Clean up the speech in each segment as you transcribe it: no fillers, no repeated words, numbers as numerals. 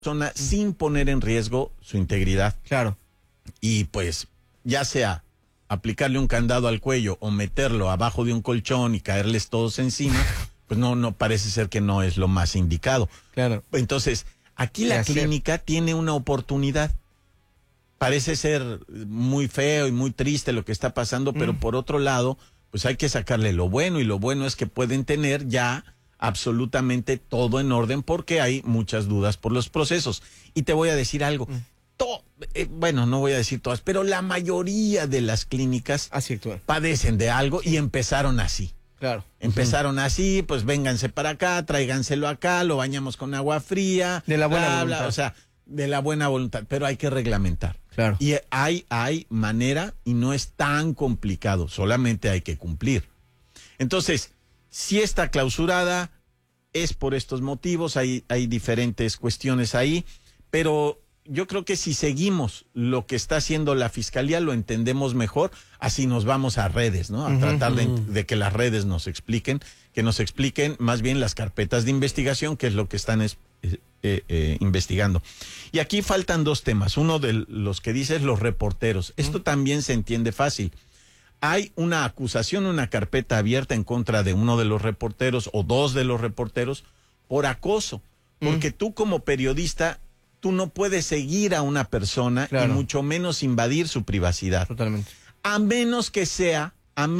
persona sin poner en riesgo su integridad. Claro. Y pues, ya sea aplicarle un candado al cuello o meterlo abajo de un colchón y caerles todos encima, pues no parece ser que no es lo más indicado. Claro. Entonces, aquí la clínica tiene una oportunidad. Parece ser muy feo y muy triste lo que está pasando, pero por otro lado, pues hay que sacarle lo bueno, y lo bueno es que pueden tener ya absolutamente todo en orden porque hay muchas dudas por los procesos. Y te voy a decir algo, bueno, no voy a decir todas, pero la mayoría de las clínicas padecen de algo y empezaron así. Claro. Empezaron así, pues vénganse para acá, tráiganselo acá, lo bañamos con agua fría. De la buena voluntad. O sea, de la buena voluntad, pero hay que reglamentar. Claro. Y hay manera y no es tan complicado, solamente hay que cumplir. Entonces, si está clausurada, es por estos motivos, hay diferentes cuestiones ahí, pero yo creo que si seguimos lo que está haciendo la Fiscalía, lo entendemos mejor, así nos vamos a redes, ¿no? A tratar de que las redes nos expliquen, que nos expliquen más bien las carpetas de investigación, que es lo que están investigando. Y aquí faltan dos temas. Uno de los que dices, los reporteros. Esto también se entiende fácil. Hay una acusación, una carpeta abierta en contra de uno de los reporteros o dos de los reporteros por acoso. Porque tú como periodista, tú no puedes seguir a una persona y mucho menos invadir su privacidad. Totalmente. A menos que sea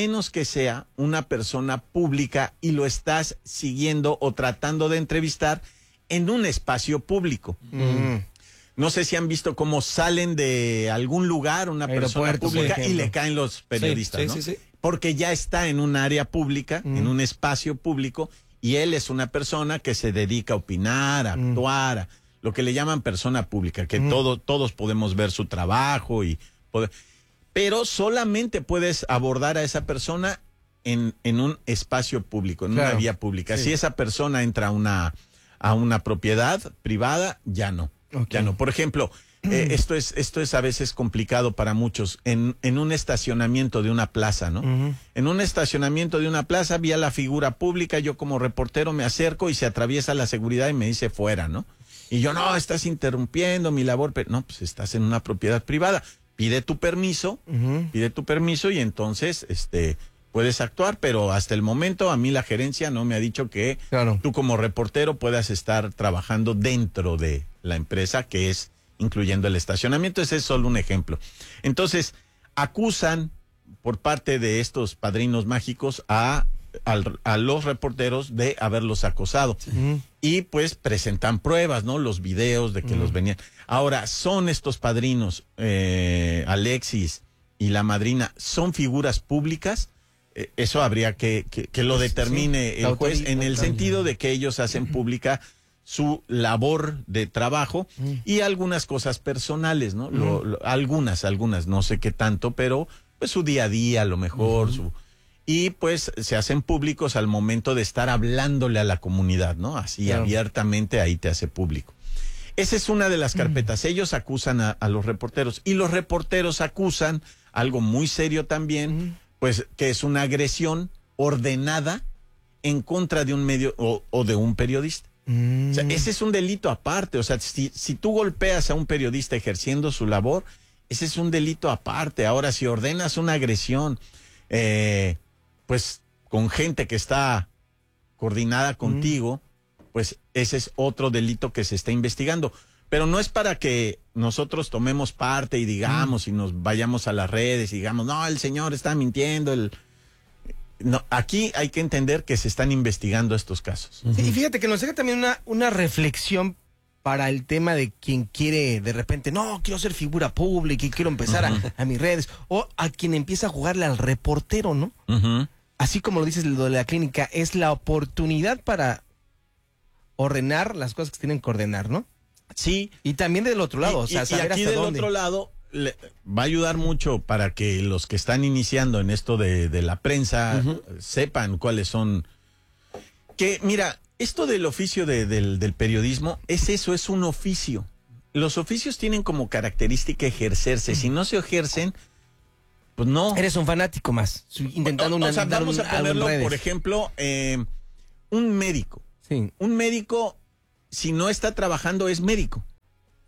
una persona pública y lo estás siguiendo o tratando de entrevistar en un espacio público. No sé si han visto cómo salen de algún lugar una persona pública y le caen los periodistas, ¿no? Sí. Porque ya está en un área pública, en un espacio público, y él es una persona que se dedica a opinar, a actuar, a lo que le llaman persona pública, que todos podemos ver su trabajo pero solamente puedes abordar a esa persona en un espacio público, en una vía pública. Si esa persona entra a una propiedad privada, ya no. Ya no. Por ejemplo, esto es a veces complicado para muchos. En un estacionamiento de una plaza, ¿no? En un estacionamiento de una plaza, vi a la figura pública, yo como reportero me acerco y se atraviesa la seguridad y me dice fuera, ¿no? Y yo, no, estás interrumpiendo mi labor. Pero no, pues estás en una propiedad privada. Pide tu permiso y entonces puedes actuar, pero hasta el momento a mí la gerencia no me ha dicho que tú como reportero puedas estar trabajando dentro de la empresa, que es incluyendo el estacionamiento. Ese es solo un ejemplo. Entonces, acusan por parte de estos padrinos mágicos a los reporteros de haberlos acosado. Y pues presentan pruebas, ¿no? Los videos de que los venían. Ahora, ¿son estos padrinos, Alexis y la madrina, son figuras públicas? Eso habría que lo determine el juez, en el sentido de que ellos hacen pública su labor de trabajo y algunas cosas personales, ¿no? Algunas, no sé qué tanto, pero pues su día a día, a lo mejor, y pues se hacen públicos al momento de estar hablándole a la comunidad, ¿no? Así abiertamente, ahí te hace público. Esa es una de las carpetas. Ellos acusan a los reporteros y los reporteros acusan algo muy serio también, pues que es una agresión ordenada en contra de un medio o de un periodista. O sea, ese es un delito aparte. O sea, si tú golpeas a un periodista ejerciendo su labor, ese es un delito aparte. Ahora, si ordenas una agresión, pues con gente que está coordinada contigo, pues ese es otro delito que se está investigando. Pero no es para que nosotros tomemos parte y digamos y nos vayamos a las redes y digamos, no, el señor está mintiendo. No, aquí hay que entender que se están investigando estos casos. Sí, y fíjate que nos deja también una reflexión para el tema de quien quiere de repente, no, quiero ser figura pública y quiero empezar a mis redes, o a quien empieza a jugarle al reportero, ¿no? Así como lo dices, lo de la clínica, es la oportunidad para ordenar las cosas que se tienen que ordenar, ¿no? Sí. Y también del otro lado, o sea, saber aquí hasta del dónde. otro lado va a ayudar mucho para que los que están iniciando en esto de la prensa sepan cuáles son. Que mira, esto del oficio del periodismo es eso, es un oficio. Los oficios tienen como característica ejercerse. Si no se ejercen, pues no. Eres un fanático más, intentando vamos a ponerlo, por ejemplo, un médico. Sí. Un médico, si no está trabajando, es médico.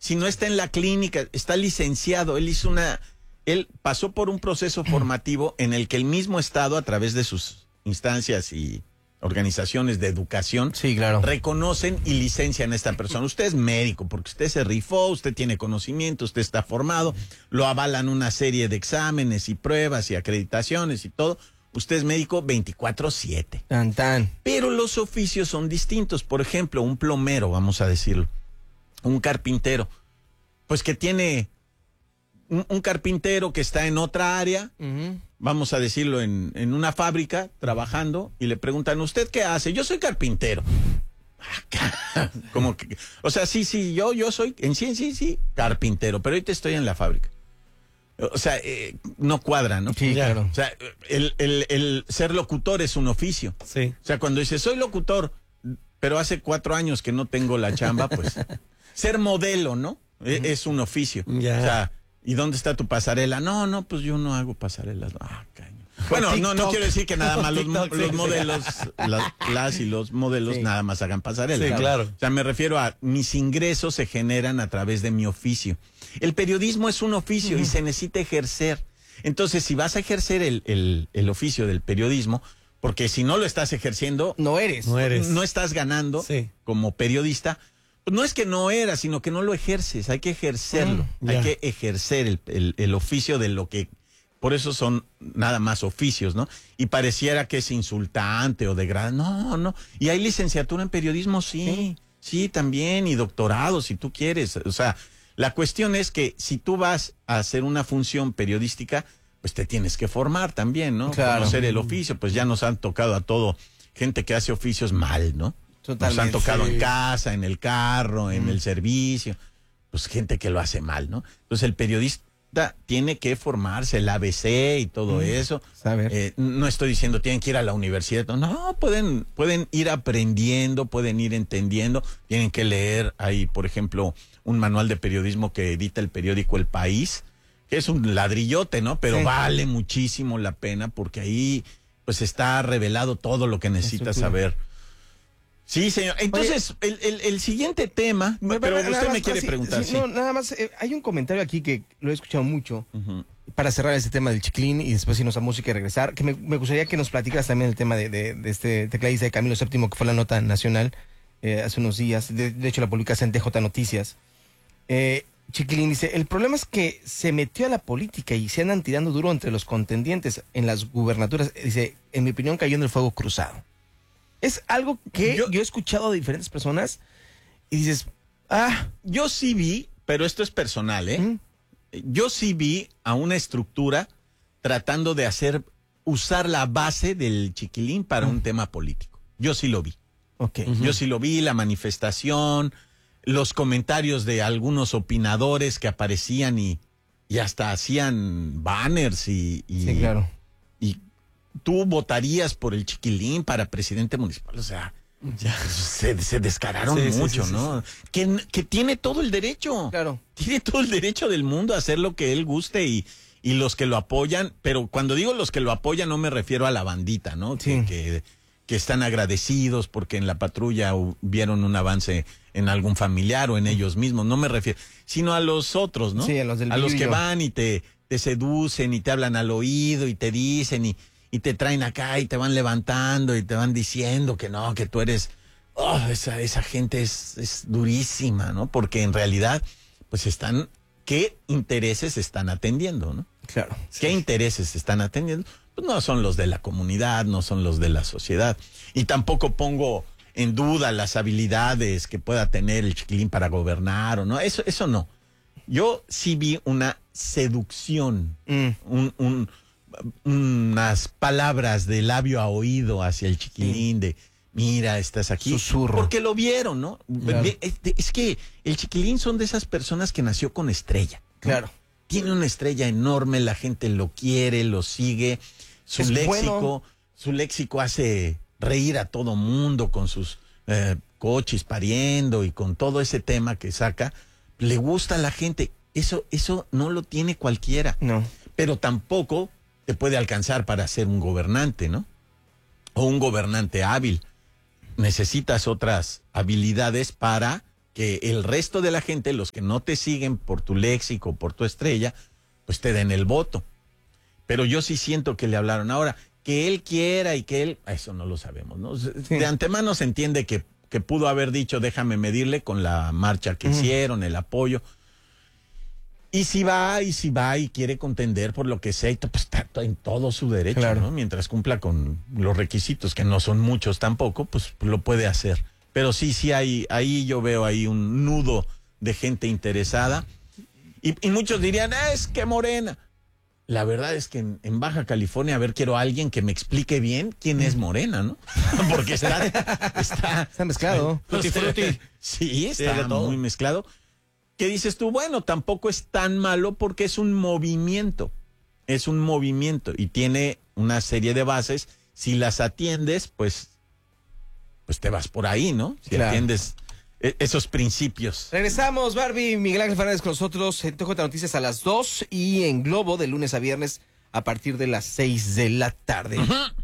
si no está en la clínica, está licenciado, él pasó por un proceso formativo en el que el mismo Estado, a través de sus instancias y organizaciones de educación, Sí, claro. reconocen y licencian a esta persona. Usted es médico porque usted se rifó, usted tiene conocimiento, usted está formado, lo avalan una serie de exámenes y pruebas y acreditaciones y todo. Usted es médico 24/7. Tan, tan. Pero los oficios son distintos. Por ejemplo, un plomero, vamos a decirlo, un carpintero, pues que tiene un carpintero que está en otra área, vamos a decirlo, en una fábrica trabajando, y le preguntan, ¿usted qué hace? Yo soy carpintero. Como que, o sea, sí, yo soy, sí, carpintero, pero ahorita estoy en la fábrica. O sea, no cuadra, ¿no? Sí, claro. O sea, el ser locutor es un oficio. Sí. O sea, cuando dice, soy locutor, pero hace 4 años que no tengo la chamba, pues, ser modelo, ¿no? Es un oficio. Ya. O sea, ¿y dónde está tu pasarela? No, pues yo no hago pasarelas. Caño. Bueno, no quiero decir que nada más los modelos, las y los modelos nada más hagan pasarelas. Sí, claro. O sea, me refiero a mis ingresos se generan a través de mi oficio. El periodismo es un oficio y se necesita ejercer. Entonces, si vas a ejercer el oficio del periodismo, porque si no lo estás ejerciendo, No eres. no estás ganando como periodista. Pues no es que no era, sino que no lo ejerces, hay que ejercerlo, hay que ejercer el oficio de lo que, por eso son nada más oficios, ¿no? Y pareciera que es insultante o degradante, no, y hay licenciatura en periodismo, sí, también, y doctorado, si tú quieres, o sea, la cuestión es que si tú vas a hacer una función periodística, pues te tienes que formar también, ¿no? Claro. Conocer el oficio, pues ya nos han tocado a todo, gente que hace oficios mal, ¿no? Totalmente. Nos han tocado en casa, en el carro, en el servicio, pues gente que lo hace mal, ¿no? Entonces el periodista tiene que formarse, el ABC y todo eso. Saber. No estoy diciendo tienen que ir a la universidad, no, pueden ir aprendiendo, pueden ir entendiendo, tienen que leer, hay por ejemplo un manual de periodismo que edita el periódico El País, que es un ladrillote, ¿no? Pero vale muchísimo la pena porque ahí pues está revelado todo lo que necesitas saber. Sí, señor. Entonces, el siguiente tema, pero usted me quiere preguntar. No, nada más, hay un comentario aquí que lo he escuchado mucho, para cerrar este tema del chiquilín y después irnos a música y regresar, que me gustaría que nos platicaras también el tema de este tecladista de Camilo VII, que fue la nota nacional hace unos días, de hecho la publicaste en TJ Noticias. Chiquilín dice, el problema es que se metió a la política y se andan tirando duro entre los contendientes en las gubernaturas. Dice, en mi opinión cayó en el fuego cruzado. Es algo que yo he escuchado de diferentes personas y dices, yo sí vi, pero esto es personal, ¿eh? Yo sí vi a una estructura tratando de usar la base del chiquilín para un tema político. Yo sí lo vi. Okay. Yo sí lo vi, la manifestación, los comentarios de algunos opinadores que aparecían y hasta hacían banners sí, claro. Y tú votarías por el chiquilín para presidente municipal, o sea, se descararon mucho, ¿no? Que tiene todo el derecho. Claro. Tiene todo el derecho del mundo a hacer lo que él guste y los que lo apoyan, pero cuando digo los que lo apoyan no me refiero a la bandita, ¿no? Sí. Que están agradecidos porque en la patrulla vieron un avance en algún familiar o en ellos mismos, no me refiero, sino a los otros, ¿no? Sí, a los del a los que billuyo. van y te seducen y te hablan al oído y te dicen y te traen acá y te van levantando y te van diciendo que no, que tú eres, esa gente es durísima, ¿no? Porque en realidad, pues ¿qué intereses están atendiendo, no? Claro. ¿Qué intereses están atendiendo? Pues no son los de la comunidad, no son los de la sociedad. Y tampoco pongo en duda las habilidades que pueda tener el chiquilín para gobernar o no, eso no. Yo sí vi una seducción, unas palabras de labio a oído hacia el chiquilín de, mira, estás aquí. Susurro. Porque lo vieron, ¿no? Claro. Es que el chiquilín son de esas personas que nació con estrella, ¿no? Claro. Tiene una estrella enorme, la gente lo quiere, lo sigue. Su léxico hace reír a todo mundo con sus coches pariendo y con todo ese tema que saca. Le gusta a la gente. Eso no lo tiene cualquiera. No. Pero tampoco te puede alcanzar para ser un gobernante, ¿no? O un gobernante hábil. Necesitas otras habilidades para que el resto de la gente, los que no te siguen por tu léxico, por tu estrella, pues te den el voto. Pero yo sí siento que le hablaron. Ahora, que él quiera y que él, eso no lo sabemos, ¿no? Sí. De antemano se entiende que pudo haber dicho, déjame medirle con la marcha que hicieron, el apoyo. Y si va y quiere contender por lo que sea, pues está en todo su derecho, claro, ¿no? Mientras cumpla con los requisitos, que no son muchos tampoco, pues lo puede hacer. Pero sí ahí yo veo ahí un nudo de gente interesada. Y muchos dirían, es que Morena. La verdad es que en Baja California, quiero a alguien que me explique bien quién es Morena, ¿no? Porque está mezclado. Frutti. Sí, está muy mezclado. ¿Qué dices tú? Bueno, tampoco es tan malo porque es un movimiento. Es un movimiento y tiene una serie de bases. Si las atiendes, pues te vas por ahí, ¿no? Si atiendes esos principios. Regresamos, Barbie. Miguel Ángel Fernández con nosotros en TJ Noticias a las 2 y en Globo de lunes a viernes a partir de las 6 de la tarde.